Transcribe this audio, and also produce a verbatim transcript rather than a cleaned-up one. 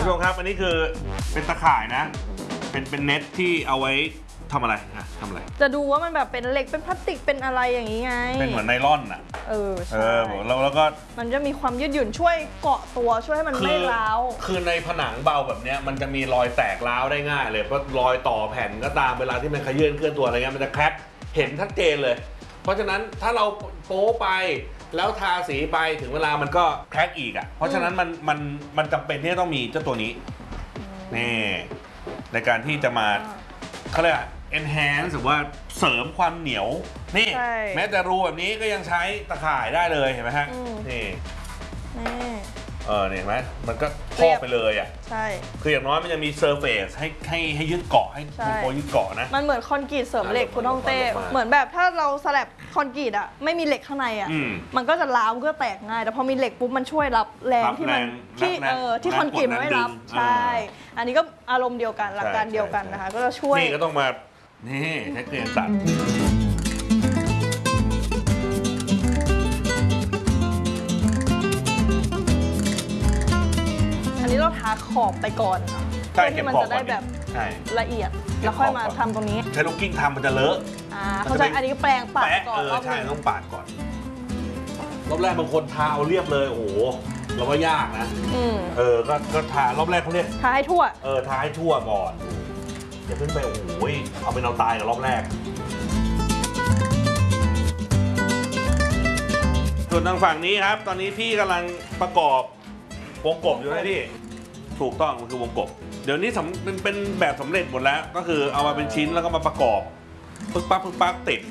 ผู้ชมครับอันนี้คือเป็นตะข่ายนะเป็นเป็นเน็ตที่เอาไว้ทำอะไรอะทำอะไรจะดูว่ามันแบบเป็นเหล็กเป็นพลาสติกเป็นอะไรอย่างนี้ไงเป็นเหมือนไนล่อนอ่ะเออเออแล้วแล้วก็มันจะมีความยืดหยุ่นช่วยเกาะตัวช่วยให้มันไม่ร้าวคือในผนังเบาแบบนี้มันจะมีรอยแตกร้าวได้ง่ายเลยเพราะรอยต่อแผ่นก็ตามเวลาที่มันขยื่นเคลื่อนตัวอะไรเงี้ยมันจะแคร็กเห็นชัดเจนเลยเพราะฉะนั้นถ้าเราโป๊ไปแล้วทาสีไปถึงเวลามันก็แคร็กอีกอ่ะเพราะฉะนั้นมันมันมันจำเป็นที่จะต้องมีเจ้าตัวนี้นี่ในการที่จะมาเขาเรียก enhance หรือว่าเสริมความเหนียวนี่แม้แต่รูแบบนี้ก็ยังใช้ตะข่ายได้เลยเห็นไหมฮะนี่เออเนี่ยเห็นไหมมันก็ครอบไปเลยอ่ะใช่คืออย่างน้อยมันจะมีเซอร์เฟซให้ให้ให้ยึดเกาะให้โปรยึดเกาะนะมันเหมือนคอนกรีตเสริมเหล็กคุณน้องเต้เหมือนแบบถ้าเราสลับคอนกรีตอ่ะไม่มีเหล็กข้างในอ่ะมันก็จะร้าวก็แตกง่ายแต่พอมีเหล็กปุ๊บมันช่วยรับแรงที่มันที่เออที่คอนกรีตมันไม่รับใช่อันนี้ก็อารมณ์เดียวกันหลักการเดียวกันนะคะก็จะช่วยนี่ก็ต้องมานี่ใช้เกลียงตัดอันนี้เราทาขอบไปก่อนเพื่อที่มันจะได้แบบละเอียดแล้วค่อยมาทำตรงนี้ใช้ลูกกิ้งทำมันจะเลอะอ่าเข้าใจอันนี้ก็แปลงปาดก่อนรอบนึงใช่ต้องปาดก่อนรอบแรกบางคนทาเอาเรียบเลยโอ้โหเราว่ายากนะเออก็ก็ทารอบแรกเขาเรียกทาให้ทั่วเออทาให้ทั่วก่อนอย่าเพิ่งไปโอ้โหเอาเป็นเอาตายกับรอบแรกส่วนทางฝั่งนี้ครับตอนนี้พี่กำลังประกอบวงกบอยู่นะพี่ถูกต้องมันคือวงกบเดี๋ยวนี้เป็นเป็นแบบสำเร็จหมดแล้วก็คือเอามาเป็นชิ้นแล้วก็มาประกอบปึ๊กปั๊กปึ๊กปั๊กติด